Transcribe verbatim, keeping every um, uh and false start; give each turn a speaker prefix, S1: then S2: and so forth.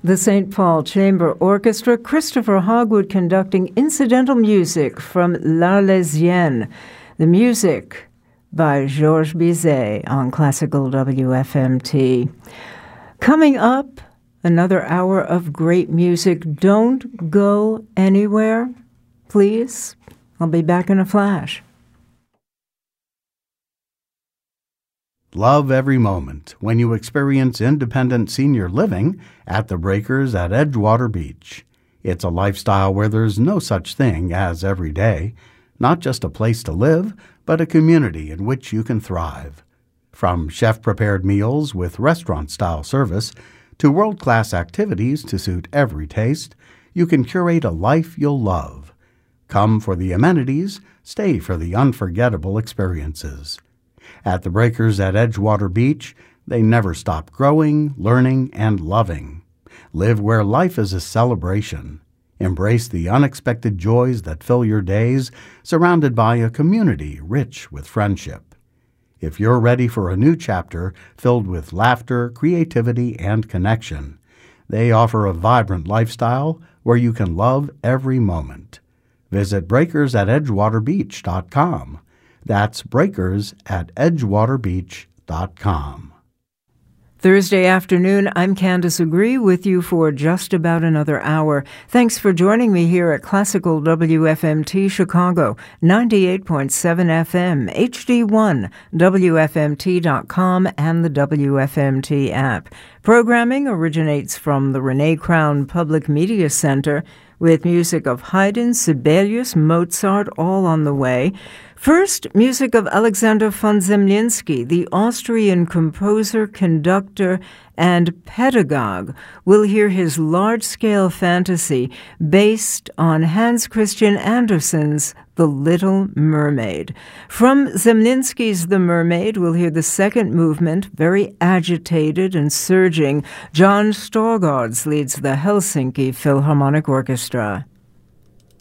S1: The Saint Paul Chamber Orchestra, Christopher Hogwood conducting incidental music from L'Arlésienne. The music by Georges Bizet on Classical W F M T. Coming up, another hour of great music. Don't go anywhere, please. I'll be back in a flash.
S2: Love every moment when you experience independent senior living at the Breakers at Edgewater Beach. It's a lifestyle where there's no such thing as every day, not just a place to live, but a community in which you can thrive. From chef-prepared meals with restaurant-style service to world-class activities to suit every taste, you can curate a life you'll love. Come for the amenities, stay for the unforgettable experiences. At the Breakers at Edgewater Beach, they never stop growing, learning, and loving. Live where life is a celebration. Embrace the unexpected joys that fill your days, surrounded by a community rich with friendship. If you're ready for a new chapter filled with laughter, creativity, and connection, they offer a vibrant lifestyle where you can love every moment. Visit breakers at edgewater beach dot com. That's breakers at edgewater beach dot com.
S1: Thursday afternoon, I'm Candace Agree with you for just about another hour. Thanks for joining me here at Classical W F M T Chicago, ninety-eight point seven F M, H D one, W F M T dot com, and the W F M T app. Programming originates from the Renee Crown Public Media Center, with music of Haydn, Sibelius, Mozart, all on the way. First, music of Alexander von Zemlinsky, the Austrian composer, conductor, and pedagogue. We'll hear his large-scale fantasy based on Hans Christian Andersen's The Little Mermaid. From Zemlinsky's The Mermaid, we'll hear the second movement, very agitated and surging. John Storgårds leads the Helsinki Philharmonic Orchestra.